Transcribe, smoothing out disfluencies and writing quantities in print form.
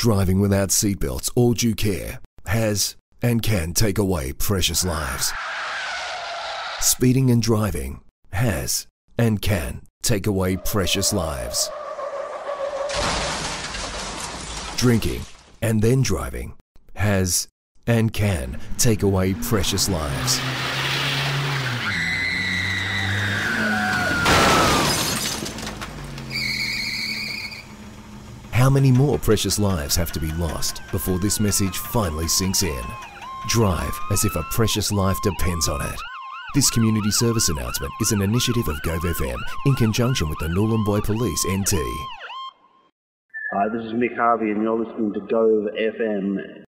Driving without seatbelts or due care has and can take away precious lives. Speeding and driving has and can take away precious lives. Drinking and then driving has and can take away precious lives. How many more precious lives have to be lost before this message finally sinks in? Drive as if a precious life depends on it. This community service announcement is an initiative of Gove FM in conjunction with the Nhulunbuy Police NT. Hi, this is Mick Harvey and you're listening to Gove FM.